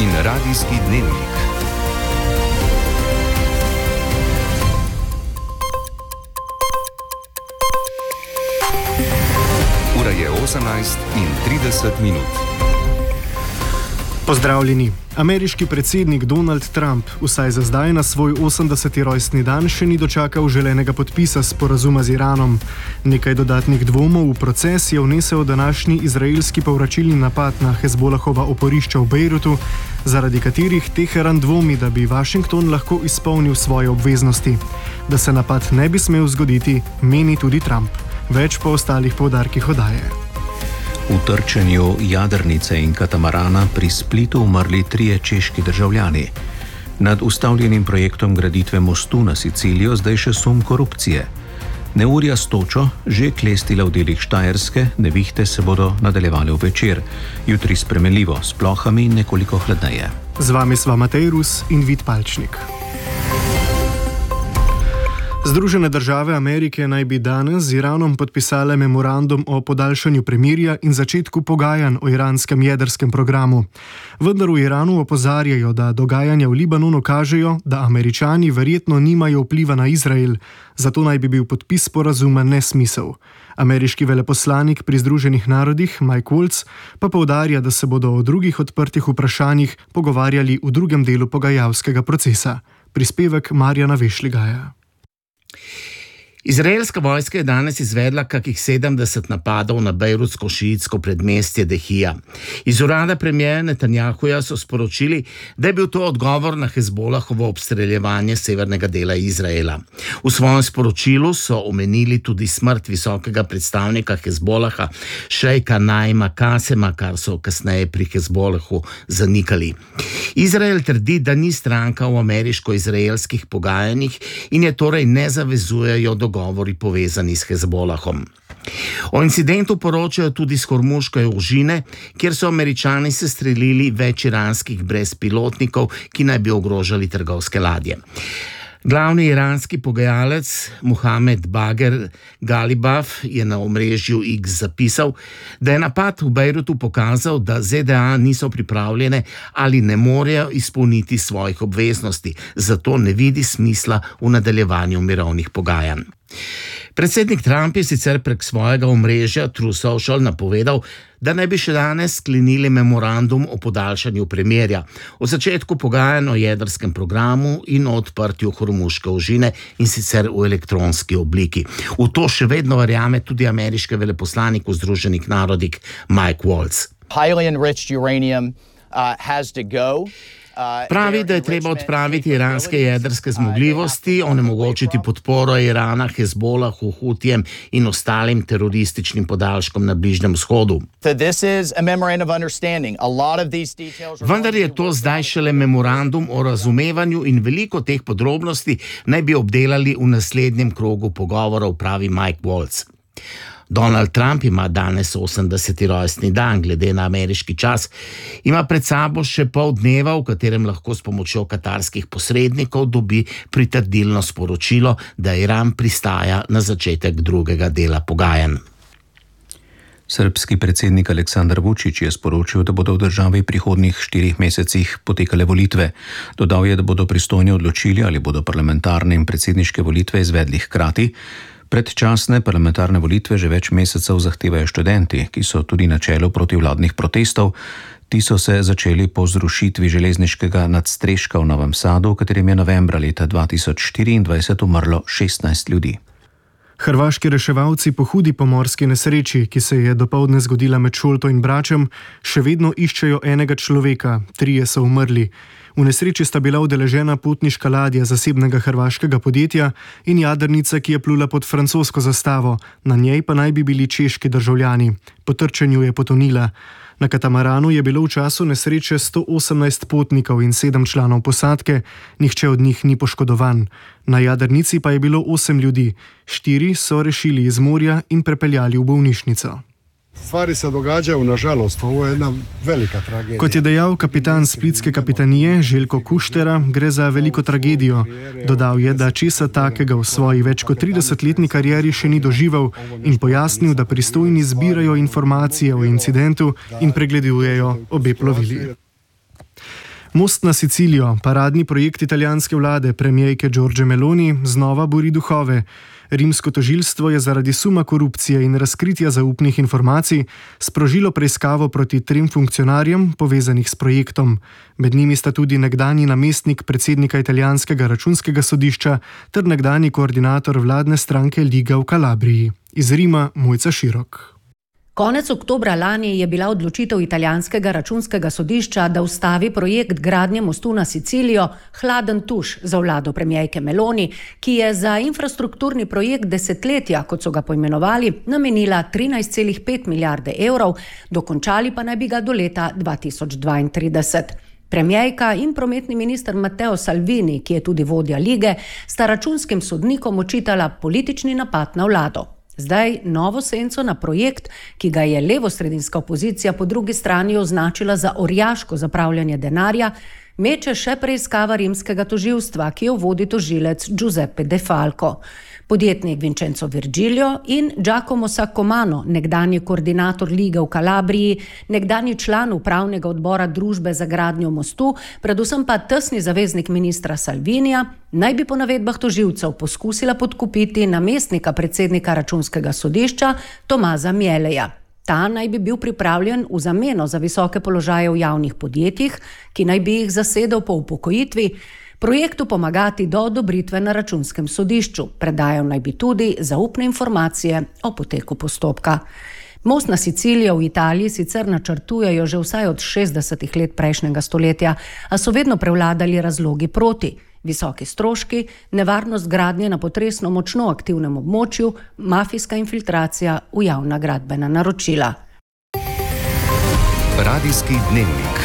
in radijski dnevnik. Ura je 18:30. Pozdravljeni. Ameriški predsednik Donald Trump vsaj za zdaj na svoj 80. rojstni dan še ni dočakal želenega podpisa sporazuma z Iranom. Nekaj dodatnih dvomov v proces je vnesel današnji izraelski povračilni napad na Hezbolahova oporišča v Bejrutu, zaradi katerih Teheran dvomi, da bi Washington lahko izpolnil svoje obveznosti. Da se napad ne bi smel zgoditi, meni tudi Trump. Več po ostalih poudarkih oddaje. V trčenju jadrnice in katamarana pri Splitu umrli 3 češki državljani. Nad ustavljenim projektom graditve mostu na Sicilijo zdaj še sum korupcije. Neurja s točo že klestila v delih Štajerske, nevihte se bodo nadaljevale v večer. Jutri spremenljivo, s plohami nekoliko hladneje. Z vami sva Matej Rus in Vid Palčnik. Združene države Amerike naj bi danes z Iranom podpisale memorandum o podaljšanju premirja in začetku pogajanj o iranskem jedrskem programu. Vendar v Iranu opozarjajo, da dogajanja v Libanonu kažejo, da Američani verjetno nimajo vpliva na Izrael, zato naj bi bil podpis sporazuma nesmisel. Ameriški veleposlanik pri Združenih narodih Mike Waltz pa poudarja, da se bodo o drugih odprtih vprašanjih pogovarjali v drugem delu pogajalskega procesa. Prispevek Marjana Vešligaja. Izraelska vojska je danes izvedla kakih 70 napadov na bejrutsko šiitsko predmestje Dehija. Iz urada premierja Netanjahuja so sporočili, da je bil to odgovor na Hezbolahovo obstreljevanje severnega dela Izraela. V svojem sporočilu so omenili tudi smrt visokega predstavnika Hezbolaha, šejka Naima Kasema, kar so kasneje pri Hezbolahu zanikali. Izrael trdi, da ni stranka v ameriško-izraelskih pogajanjih in je torej ne zavezujejo dogovori povezani s Hezbolahom. O incidentu poročajo tudi s Hormuške ožine, kjer so Američani sestrelili več iranskih brezpilotnikov, ki naj bi ogrožali trgovske ladje. Glavni iranski pogajalec Mohamed Bagher Ghalibaf je na omrežju X zapisal, da je napad v Bejrutu pokazal, da ZDA niso pripravljene ali ne morejo izpolniti svojih obveznosti, zato ne vidi smisla v nadaljevanju mirovnih pogajanj. Predsednik Trump je sicer prek svojega omrežja Truth Social napovedal, da naj bi še danes sklenili memorandum o podaljšanju premirja, o začetku pogajanj o jedrskem programu in o odprtju Hormuške ožine, in sicer v elektronski obliki. V to še vedno verjame tudi ameriški veleposlanik v Združenih narodih Mike Waltz. Highly enriched uranium has to go. Pravi, da je treba odpraviti iranske jedrske zmogljivosti, onemogočiti podporo Irana, Hezbolahu, Hutijem in ostalim terorističnim podaljškom na Bližnjem vzhodu. Vendar je to zdaj šele memorandum o razumevanju in veliko teh podrobnosti naj bi obdelali v naslednjem krogu pogovorov, pravi Mike Waltz. Donald Trump ima danes 80. rojstni dan, glede na ameriški čas. Ima pred sabo še pol dneva, v katerem lahko s pomočjo katarskih posrednikov dobi pritrdilno sporočilo, da Iran pristaja na začetek drugega dela pogajanj. Srbski predsednik Aleksandar Vučić je sporočil, da bodo v državi v prihodnjih 4 mesecih potekale volitve. Dodal je, da bodo pristojni odločili, ali bodo parlamentarne in predsedniške volitve izvedli hkrati. Predčasne parlamentarne volitve že več mesecev zahtevajo študenti, ki so tudi na čelu protivladnih protestov. Ti so se začeli po zrušitvi železniškega nadstreška v Novem Sadu, v katerem je novembra leta 2024 umrlo 16 ljudi. Hrvaški reševalci po hudi pomorski nesreči, ki se je dopoldne zgodila med Šolto in Bračem, še vedno iščejo enega človeka, 3 so umrli. V nesreči sta bila udeležena potniška ladja zasebnega hrvaškega podjetja in jadrnica, ki je plula pod francosko zastavo, na njej pa naj bi bili češki državljani. Po trčenju je potonila. Na katamaranu je bilo v času nesreče 118 potnikov in 7 članov posadke, nihče od njih ni poškodovan. Na jadrnici pa je bilo 8 ljudi, 4 so rešili iz morja in prepeljali v bolnišnico. Stvari se događaju, nažalost, ovo je jedna velika tragedija. Kot je dejal kapitan splitske kapitanije Željko Kuštera, gre za veliko tragedijo. Dodal je, da česa takega v svoji več kot 30-letni karieri še ni doživel in pojasnil, da pristojni zbirajo informacije o incidentu in pregledujejo obe plovili. Most na Sicilijo, paradni projekt italijanske vlade, premijejke Giorgie Meloni, znova buri duhove. Rimsko tožilstvo je zaradi suma korupcije in razkritja zaupnih informacij sprožilo preiskavo proti 3 funkcionarjem, povezanih s projektom. Med njimi sta tudi nekdanji namestnik predsednika italijanskega računskega sodišča ter nekdanji koordinator vladne stranke Liga v Kalabriji. Iz Rima Mojca Širok. Konec oktobra lani je bila odločitev italijanskega računskega sodišča, da ustavi projekt gradnje mostu na Sicilijo, hladen tuš za vlado premijejke Meloni, ki je za infrastrukturni projekt desetletja, kot so ga poimenovali, namenila 13,5 milijarde evrov, dokončali pa naj bi ga do leta 2032. Premijejka in prometni minister Matteo Salvini, ki je tudi vodja lige, sta računskim sodnikom očitala politični napad na vlado. Zdaj novo senco na projekt, ki ga je levosredinska opozicija po drugi strani označila za orjaško zapravljanje denarja, meče še preiskava rimskega tožilstva, ki jo vodi tožilec Giuseppe De Falco. Podjetnik Vincenzo Virgilio in Giacomo Saccomanno, nekdanji koordinator Lige v Kalabriji, nekdanji član upravnega odbora Družbe za gradnjo mostu, predvsem pa tesni zaveznik ministra Salvinija, naj bi po navedbah tožilcev poskusila podkupiti namestnika predsednika računskega sodišča Tomaza Mieleja. Ta naj bi bil pripravljen v zameno za visoke položaje v javnih podjetjih, ki naj bi jih zasedel po upokojitvi, projektu pomagati do odobritve na računskem sodišču. Predajal naj bi tudi zaupne informacije o poteku postopka. Most na Sicilijo v Italiji sicer načrtujejo že vsaj od 60 let prejšnjega stoletja, a so vedno prevladali razlogi proti. Visoki stroški, nevarnost gradnje na potresno močno aktivnem območju, mafijska infiltracija v javna gradbena naročila. Radijski dnevnik.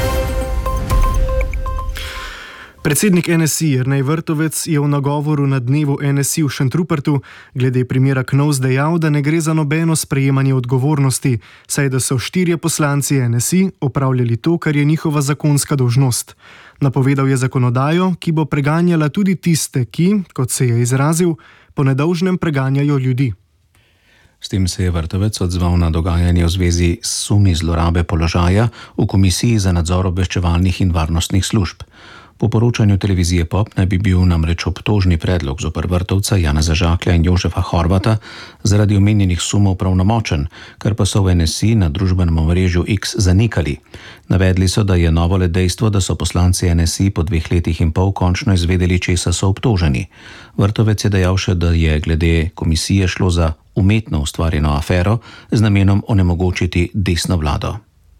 Predsednik NSI Jernej Vrtovec je v nagovoru na dnevu NSI v Šentrupertu glede primera Knovs dejal, da ne gre za nobeno sprejemanje odgovornosti, saj da so 4 poslanci NSI opravljali to, kar je njihova zakonska dolžnost. Napovedal je zakonodajo, ki bo preganjala tudi tiste, ki, kot se je izrazil, po nedolžnem preganjajo ljudi. S tem se je Vrtovec odzval na dogajanje v zvezi s sumi zlorabe položaja v Komisiji za nadzor obveščevalnih in varnostnih služb. Po poročanju televizije Pop naj bi bil namreč obtožni predlog zoper Vrtovca, Janeza Žaklja in Jožefa Horvata zaradi omenjenih sumov pravnomočen, kar pa so v NSI na družbenem omrežju X zanikali. Navedli so, da je novo le dejstvo, da so poslanci NSI po 2 letih in pol končno izvedeli, česa so obtoženi. Vrtovec je dejal še, da je glede komisije šlo za umetno ustvarjeno afero z namenom onemogočiti desno vlado.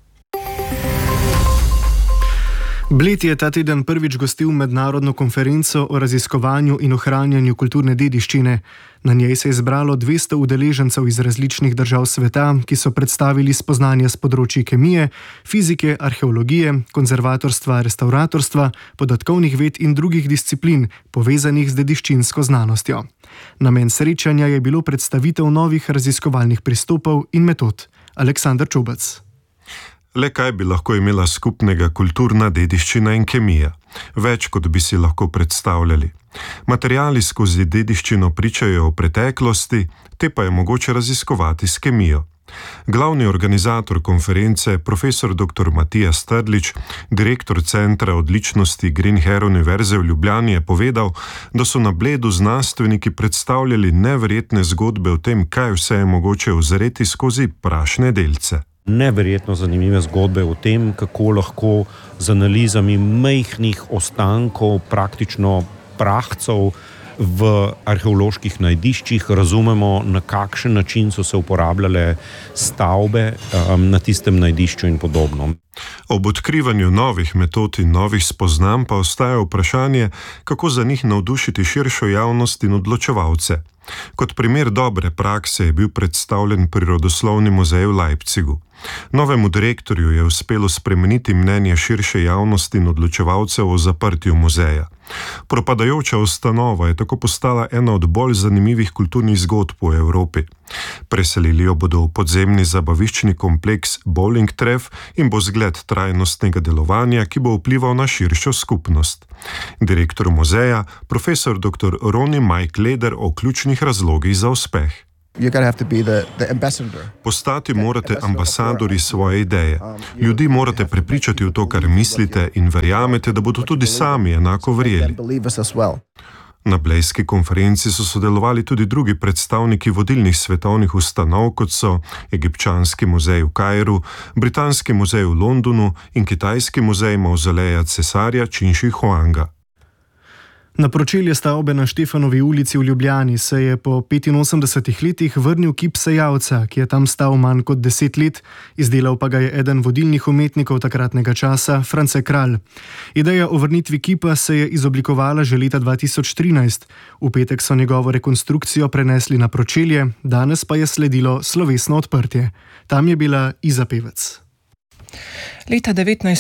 Bled je ta teden prvič gostil mednarodno konferenco o raziskovanju in ohranjanju kulturne dediščine. Na njej se je zbralo 200 udeležencev iz različnih držav sveta, ki so predstavili spoznanja s področji kemije, fizike, arheologije, konzervatorstva, restavratorstva, podatkovnih ved in drugih disciplin, povezanih z dediščinsko znanostjo. Namen srečanja je bilo predstavitev novih raziskovalnih pristopov in metod. Aleksander Čobec. Le kaj bi lahko imela skupnega kulturna dediščina in kemija? Več, kot bi si lahko predstavljali. Materiali skozi dediščino pričajo o preteklosti, te pa je mogoče raziskovati s kemijo. Glavni organizator konference, profesor dr. Matija Strdlič, direktor Centra odličnosti Green-Hair Univerze v Ljubljani, je povedal, da so na Bledu znanstveniki predstavljali neverjetne zgodbe o tem, kaj vse je mogoče ozreti skozi prašne delce. Neverjetno zanimive zgodbe o tem, kako lahko z analizami majhnih ostankov, praktično prahcev v arheoloških najdiščih razumemo, na kakšen način so se uporabljale stavbe na tistem najdišču in podobno. Ob odkrivanju novih metod in novih spoznanj pa ostaja vprašanje, kako za njih navdušiti širšo javnost in odločevalce. Kot primer dobre prakse je bil predstavljen Prirodoslovni muzej v Leipzigu. Novemu direktorju je uspelo spremeniti mnenje širše javnosti in odločevalcev o zaprtju muzeja. Propadajoča ustanova je tako postala ena od bolj zanimivih kulturnih zgodb v Evropi. Preselili jo bodo v podzemni zabaviščni kompleks Bowling Treff in bo zgled trajnostnega delovanja, ki bo vplival na širšo skupnost. Direktor muzeja, profesor dr. Ronny Mike Leder o ključnih razlogih za uspeh. Postati morate ambasadorji svoje ideje. Ljudi morate prepričati v to, kar mislite in verjamete, da bodo tudi sami enako verjeli. Na blejski konferenci so sodelovali tudi drugi predstavniki vodilnih svetovnih ustanov, kot so Egipčanski muzej v Kairu, Britanski muzej v Londonu in Kitajski muzej mavzoleja cesarja Čin Ši Huanga. Na pročelje stavbe na Štefanovi ulici v Ljubljani se je po 85 letih vrnil kip Sejalca, ki je tam stal manj kot 10 let, izdelal pa ga je eden vodilnih umetnikov takratnega časa, France Kralj. Ideja o vrnitvi kipa se je izoblikovala že leta 2013. V petek so njegovo rekonstrukcijo prenesli na pročelje, danes pa je sledilo slovesno odprtje. Tam je bila Iza Pevec. Leta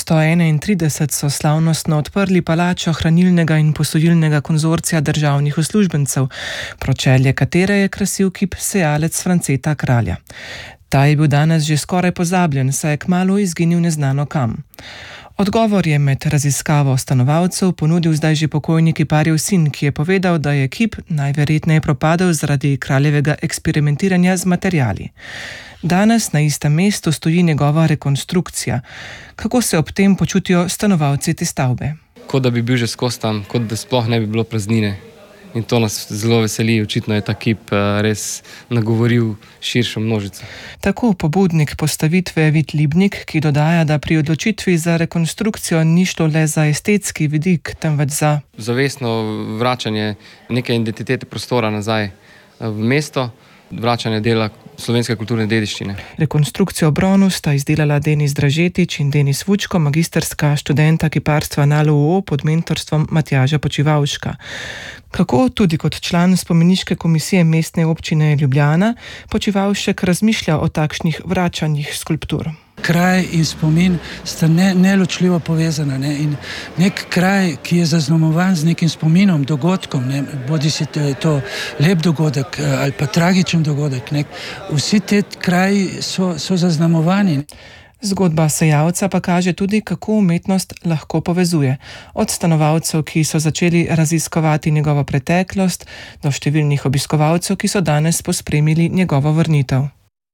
1931 so slavnostno odprli palačo hranilnega in posojilnega konzorcija državnih uslužbencev, pročelje katere je krasil kip Sejalec Franceta Kralja. Ta je bil danes že skoraj pozabljen, saj je kmalu izginil neznano kam. Odgovor je med raziskavo stanovalcev ponudil zdaj že pokojni kiparjev sin, ki je povedal, da je kip najverjetneje propadel zaradi kraljevega eksperimentiranja z materiali. Danes na istem mestu stoji njegova rekonstrukcija. Kako se ob tem počutijo stanovalci te stavbe? Kot da bi bil že skozi tam, kot da sploh ne bi bilo praznine. In to nas zelo veseli, očitno je ta kip res nagovoril širšo množico. Tako pobudnik postavitve Vid Libnik, ki dodaja, da pri odločitvi za rekonstrukcijo ni šlo le za estetski vidik, temveč za zavestno vračanje neke identitete prostora nazaj v mesto, vračanje dela slovenske kulturne dediščine. Rekonstrukcijo Bronu sta izdelala Denis Dražetič in Denis Vučko, magistrska študenta kiparstva na LUO pod mentorstvom Matjaža Počivavška. Kako tudi kot član spomeniške komisije mestne občine Ljubljana, Počivavšek razmišlja o takšnih vračanjih skulptur. Kraj in spomin sta neločljivo povezana. In nek kraj, ki je zaznamovan z nekim spominom, dogodkom, bodi si to lep dogodek ali pa tragičen dogodek, vsi te kraji so zaznamovani. Zgodba Sejalca pa kaže tudi, kako umetnost lahko povezuje. Od stanovalcev, ki so začeli raziskovati njegovo preteklost, do številnih obiskovalcev, ki so danes pospremili njegovo vrnitev.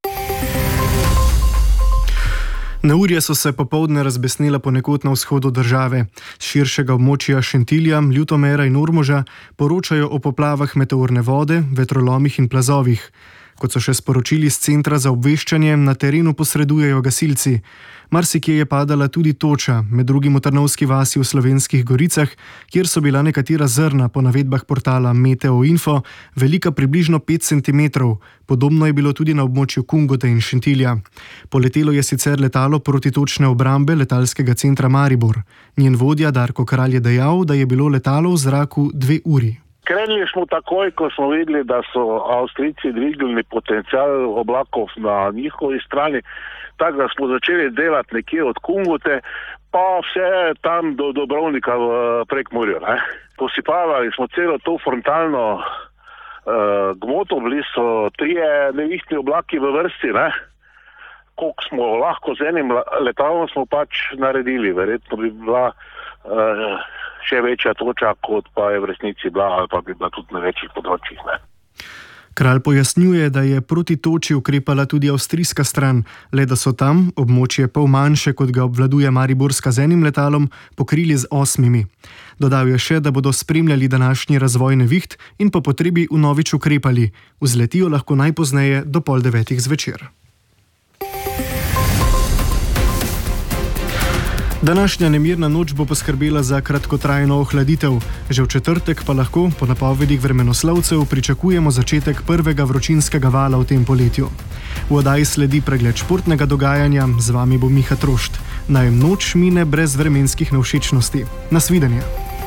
Neurja so se popoldne razbesnela ponekod na vzhodu države. Z širšega območja Šentilja, Ljutomera in Ormoža poročajo o poplavah meteorne vode, vetrolomih in plazovih. Kot so še sporočili z centra za obveščanje, na terenu posredujejo gasilci. Marsikje je padala tudi toča, med drugim v Trnovski vasi v Slovenskih Goricah, kjer so bila nekatera zrna po navedbah portala Meteoinfo velika približno 5 cm. Podobno je bilo tudi na območju Kungote in Šentilja. Poletelo je sicer letalo protitočne obrambe letalskega centra Maribor. Njen vodja Darko Kralj je dejal, da je bilo letalo v zraku 2 uri. Krenili smo takoj, ko smo videli, da so Avstrijci dvignili potencial oblakov na njihovi strani, tako da smo začeli delati nekje od Kungote, pa vse tam do Dobrovnika v Prekmurju. Posipavali smo celo to frontalno gmoto, bili so 3 nevihtni oblaki v vrsti. Koliko smo lahko z enim letalom smo pač naredili, verjetno bi bila še večja toča, kot pa je v resnici bila, ali pa bi bila tudi na večjih področjih. Kralj pojasnjuje, da je proti toči ukrepala tudi avstrijska stran, le da so tam območje pol manjše, kot ga obvladuje mariborska z enim letalom, pokrili z 8. Dodal je še, da bodo spremljali današnji razvoj neviht in po potrebi vnovič ukrepali. Vzletijo lahko najpozneje do 8:30 zvečer. Današnja nemirna noč bo poskrbela za kratkotrajno ohladitev. Že v četrtek pa lahko, po napovedih vremenoslovcev, pričakujemo začetek prvega vročinskega vala v tem poletju. V oddaji sledi pregled športnega dogajanja, z vami bo Miha Trošt. Naj noč mine brez vremenskih nevšečnosti. Nasvidenje.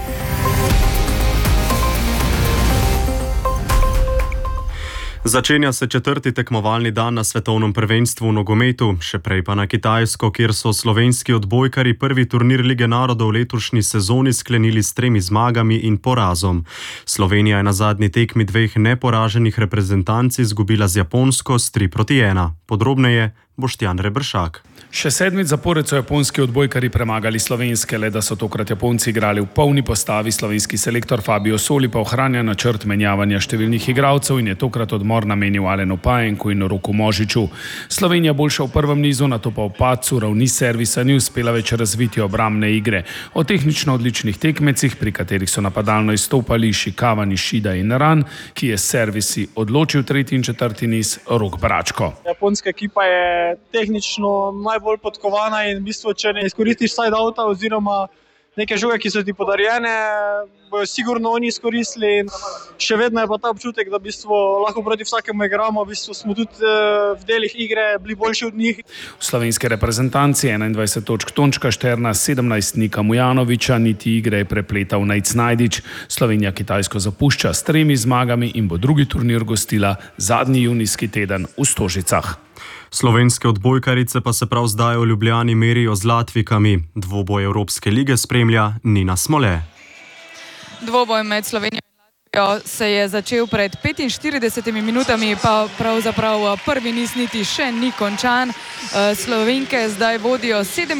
Začenja se 4. tekmovalni dan na svetovnem prvenstvu v nogometu, še prej pa na Kitajsko, kjer so slovenski odbojkari prvi turnir Lige narodov v letošnji sezoni sklenili s 3 zmagami in porazom. Slovenija je na zadnji tekmi 2 neporaženih reprezentanc izgubila z Japonsko s 3-1. Podrobneje Boštjan Rebršak. Še 7. zapored so japonski odbojkarji premagali slovenske, le da so tokrat Japonci igrali v polni postavi. Slovenski selektor Fabio Soli pa ohranja načrt menjavanja številnih igralcev in je tokrat odmor namenil Alenu Pajenku in Roku Možiču. Slovenija boljša v prvem nizu, nato pa v padcu ravni servisa ni uspela več razviti obrambne igre. O tehnično odličnih tekmecih, pri katerih so napadalno izstopali Ishikawa, Nishida in Ran, ki je s servisi odločil 3. in 4. niz, Rok Bračko. Japonska ekipa je tehnično bolj podkovana in v bistvu, če ne izkoristiš side outa oziroma neke žoge, ki so ti podarjene, bojo sigurno oni izkoristili in še vedno je pa ta občutek, da v bistvu lahko proti vsakemu igramo, v bistvu smo tudi v delih igre bili boljši od njih. V slovenske reprezentanci 21 točk Tončka Šterna, 17 Nika Mujanoviča, niti igre je prepletal Nejc Najdič. Slovenija Kitajsko zapušča s 3 zmagami in bo drugi turnir gostila zadnji junijski teden v Stožicah. Slovenske odbojkarice pa se prav zdaj v Ljubljani merijo z Latvikami. Dvoboj Evropske lige spremlja Nina Smole. Dvoboj med Slovenijo in Latvijo se je začel pred 45 minutami, pa pravzaprav prvi niz niti še ni končan. Slovenke zdaj vodijo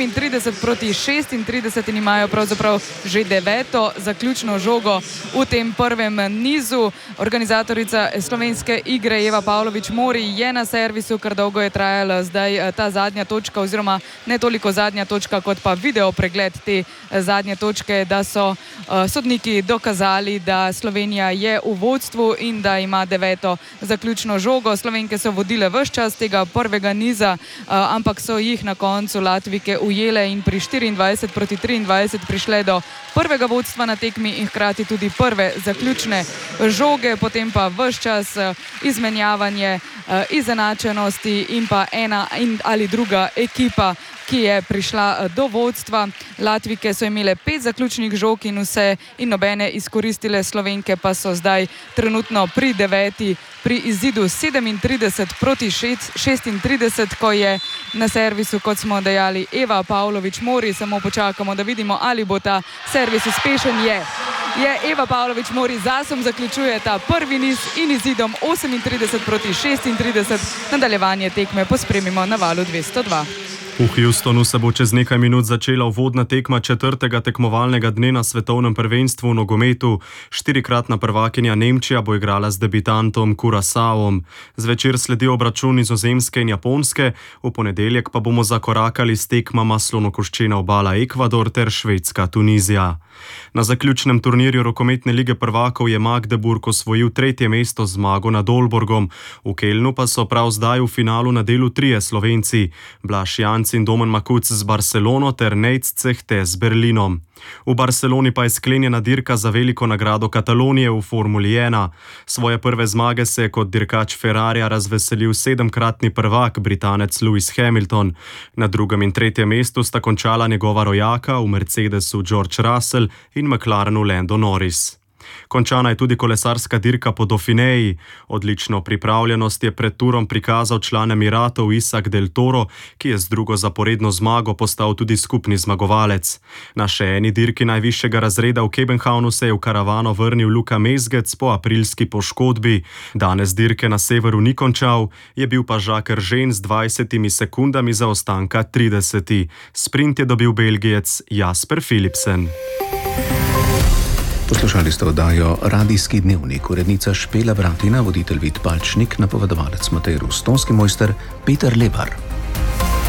37-36 in imajo pravzaprav že 9. zaključno žogo v tem prvem nizu. Organizatorica slovenske igre Eva Pavlović Mori je na servisu, kar dolgo je trajala zdaj ta zadnja točka, oziroma ne toliko zadnja točka, kot pa video pregled te zadnje točke, da so sodniki dokazali, da Slovenija je v vodstvu in da ima 9. zaključno žogo. Slovenke so vodile ves čas tega prvega niza, ampak so jih na koncu Latvike ujele in pri 24-23 prišle do prvega vodstva na tekmi in hkrati tudi prve zaključne žoge, potem pa ves čas izmenjavanje, izenačenosti in pa ena ali druga ekipa, ki je prišla do vodstva. Latvike so imele 5 zaključnih žog in vse in nobene izkoristile, Slovenke pa so zdaj trenutno pri 9. pri izidu 37-36, ko je na servisu, kot smo dejali, Eva Pavlović Mori. Samo počakamo, da vidimo, ali bo ta servis uspešen. Je Eva Pavlović Mori z asom zaključuje ta prvi niz in izidom 38-36. Nadaljevanje tekme pospremimo na valu 202. V Houstonu se bo čez nekaj minut začela uvodna tekma 4. tekmovalnega dne na svetovnem prvenstvu v nogometu. 4-kratna prvakinja Nemčija bo igrala z debitantom Curaçaom. Zvečer sledi obračun Nizozemske in Japonske, v ponedeljek pa bomo zakorakali s tekmama slonokoščena obala Ekvador ter Švedska Tunizija. Na zaključnem turnirju rokometne lige prvakov je Magdeburg osvojil 3. mesto z zmago nad Aalborgom. V Kelnu pa so prav zdaj v finalu na delu 3 Slovenci: Blaž Janc in Domen Makuc z Barcelono ter Nejc Cehte z Berlinom. V Barceloni pa je sklenjena dirka za veliko nagrado Katalonije v Formuli 1. Svoje prve zmage se je kot dirkač Ferrarija razveselil 7-kratni prvak Britanec Lewis Hamilton. Na 2. in 3. mestu sta končala njegova rojaka, v Mercedesu George Russell in McLarenu Lando Norris. Končana je tudi kolesarska dirka po Dauphineji. Odlično pripravljenost je pred turom prikazal član Emiratov Isak Del Toro, ki je z drugo zaporedno zmago postal tudi skupni zmagovalec. Na še eni dirki najvišjega razreda v Kebenhavnu se je v karavano vrnil Luka Mezgec po aprilski poškodbi. Danes dirke na severu ni končal, je bil pa Jacques Eržen z 20 sekundami zaostanka 30. Sprint je dobil Belgijec Jasper Philipsen. Poslušali ste oddajo Radijski dnevnik, urednica Špela Bratina, voditelj Vid Palčnik, napovedovalec Matej Rus, tonski mojster Peter Lebar.